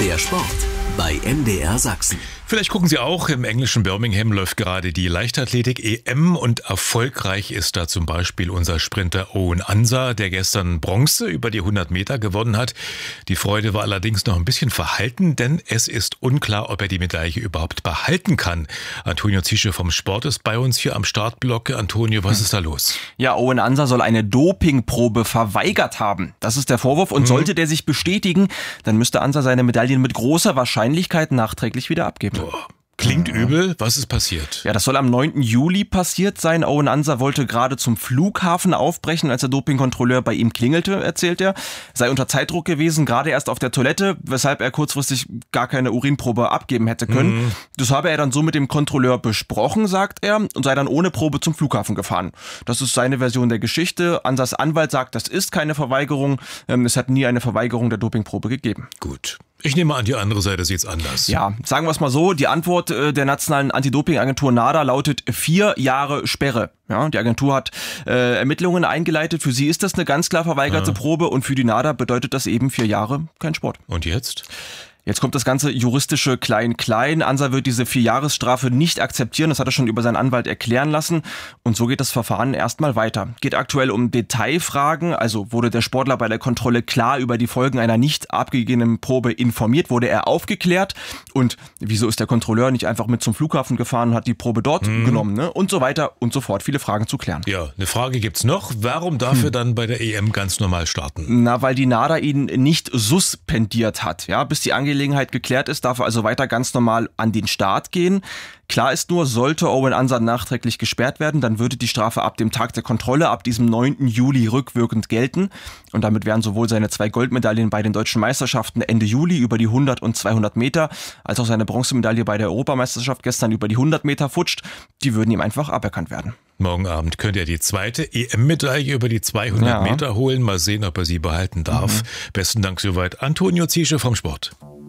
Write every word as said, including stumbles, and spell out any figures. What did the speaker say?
Der Sport bei M D R Sachsen. Vielleicht gucken Sie auch, im englischen Birmingham läuft gerade die Leichtathletik-E M und erfolgreich ist da zum Beispiel unser Sprinter Owen Ansah, der gestern Bronze über die hundert Meter gewonnen hat. Die Freude war allerdings noch ein bisschen verhalten, denn es ist unklar, ob er die Medaille überhaupt behalten kann. Antonio Ziesche vom Sport ist bei uns hier am Startblock. Antonio, was ist da los? Ja, Owen Ansah soll eine Dopingprobe verweigert haben. Das ist der Vorwurf und mhm. sollte der sich bestätigen, dann müsste Ansah seine Medaillen mit großer Wahrscheinlichkeit nachträglich wieder abgeben. Boah. Klingt übel. Was ist passiert? Ja, das soll am neunten Juli passiert sein. Owen Ansah wollte gerade zum Flughafen aufbrechen, als der Dopingkontrolleur bei ihm klingelte, erzählt er. Sei unter Zeitdruck gewesen, gerade erst auf der Toilette, weshalb er kurzfristig gar keine Urinprobe abgeben hätte können. Mhm. Das habe er dann so mit dem Kontrolleur besprochen, sagt er, und sei dann ohne Probe zum Flughafen gefahren. Das ist seine Version der Geschichte. Ansahs Anwalt sagt, das ist keine Verweigerung. Es hat nie eine Verweigerung der Dopingprobe gegeben. Gut. Ich nehme an, die andere Seite sieht's anders. Ja, sagen wir es mal so, die Antwort der nationalen Anti-Doping-Agentur NADA lautet vier Jahre Sperre. Ja, die Agentur hat äh, Ermittlungen eingeleitet. Für sie ist das eine ganz klar verweigerte ja. Probe und für die NADA bedeutet das eben vier Jahre kein Sport. Und jetzt? Jetzt kommt das ganze juristische Klein-Klein. Ansah wird diese Vierjahresstrafe nicht akzeptieren. Das hat er schon über seinen Anwalt erklären lassen. Und so geht das Verfahren erstmal weiter. Geht aktuell um Detailfragen. Also wurde der Sportler bei der Kontrolle klar über die Folgen einer nicht abgegebenen Probe informiert? Wurde er aufgeklärt? Und wieso ist der Kontrolleur nicht einfach mit zum Flughafen gefahren und hat die Probe dort hm. genommen? Ne? Und so weiter und so fort. Viele Fragen zu klären. Ja, eine Frage gibt's noch. Warum darf hm. er dann bei der E M ganz normal starten? Na, weil die NADA ihn nicht suspendiert hat. Ja, bis die Angelegenheit geklärt ist, darf er also weiter ganz normal an den Start gehen. Klar ist nur, sollte Owen Ansah nachträglich gesperrt werden, dann würde die Strafe ab dem Tag der Kontrolle, ab diesem neunten Juli rückwirkend gelten. Und damit wären sowohl seine zwei Goldmedaillen bei den deutschen Meisterschaften Ende Juli über die hundert und zweihundert Meter, als auch seine Bronzemedaille bei der Europameisterschaft gestern über die hundert Meter futscht, die würden ihm einfach aberkannt werden. Morgen Abend könnt ihr die zweite E M-Medaille über die zweihundert ja. Meter holen. Mal sehen, ob er sie behalten darf. Mhm. Besten Dank soweit. Antonio Ziesche vom Sport.